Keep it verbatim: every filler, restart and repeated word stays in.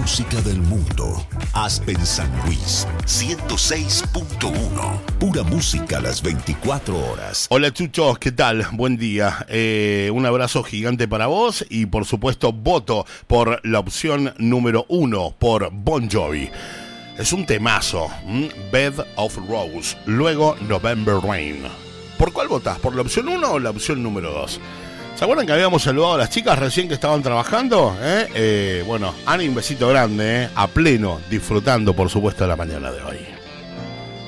música del mundo. Aspen San Luis, ciento seis punto uno. Pura música a las veinticuatro horas. Hola chuchos, ¿qué tal? Buen día. Eh, un abrazo gigante para vos y por supuesto voto por la opción número uno, por Bon Jovi. Es un temazo, ¿m? Bed of Rose, luego November Rain. ¿Por cuál votás? ¿Por la opción uno o la opción número dos? ¿Se acuerdan que habíamos saludado a las chicas recién que estaban trabajando? ¿Eh? Eh, bueno, Ani, un besito grande, ¿eh? A pleno, disfrutando por supuesto de la mañana de hoy.